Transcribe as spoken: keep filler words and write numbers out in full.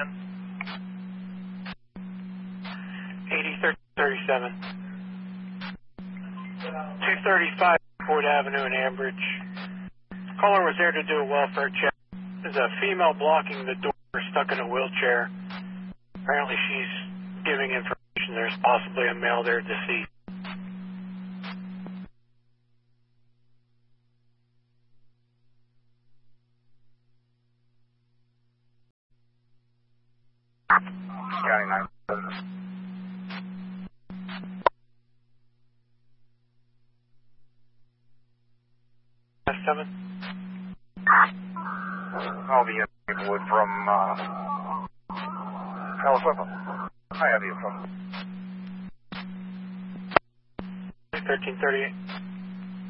again? eighty thirty-seven. two thirty-five Ford Avenue in Ambridge. Caller was there to do a welfare check. There's a female blocking the door, stuck in a wheelchair. Apparently she's giving information there's possibly a male there deceased. County nine. seven. All the Maplewood from, uh, California. Hi, have you from? thirteen thirty-eight.